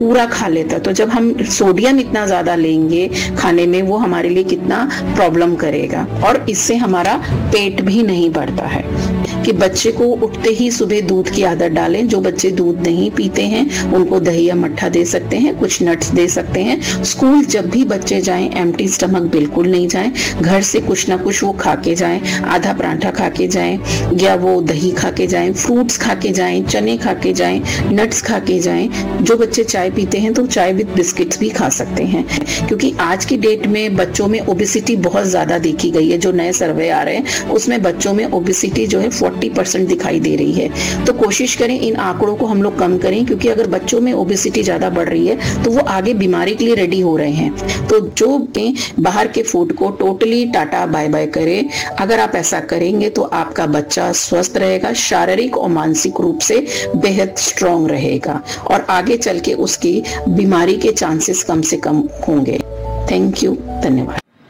पूरा खा लेता है। तो जब हम सोडियम इतना ज्यादा लेंगे खाने में, वो हमारे लिए कितना प्रॉब्लम करेगा। और इससे हमारा पेट भी नहीं बढ़ता है। कि बच्चे को उठते ही सुबह दूध की आदत डालें। जो बच्चे दूध नहीं पीते हैं उनको दही या मट्ठा दे सकते हैं, कुछ नट्स दे सकते हैं। स्कूल जब भी बच्चे जाएं एम्प्टी स्टमक बिल्कुल नहीं जाएं। घर से कुछ ना कुछ वो खा के जाएं, आधा पराठा खा के जाएं या वो दही खा के जाएं, फ्रूट्स खा के जाएं, चने खा के जाएं, नट्स खा के जाएं। जो बच्चे चाय पीते हैं तो चाय विद बिस्किट्स भी खा सकते हैं। क्योंकि आज की डेट में बच्चों में ओबेसिटी बहुत ज्यादा देखी गई है। जो नए सर्वे आ रहे हैं उसमें बच्चों में ओबेसिटी जो है 40% दिखाई दे रही है। तो कोशिश करें इन आंकड़ों को हम लोग कम करें, क्योंकि अगर बच्चों में ओबेसिटी ज्यादा बढ़ रही है तो वो आगे बीमारी के लिए रेडी हो रहे हैं। तो जो बाहर के फूड को टोटली टाटा बाय बाय करें। अगर आप ऐसा करेंगे तो आपका बच्चा स्वस्थ रहेगा, शारीरिक और मानसिक रूप से बेहद स्ट्रांग रहेगा और आगे चल के उसकी बीमारी के चांसेस कम से कम होंगे। थैंक यू, धन्यवाद।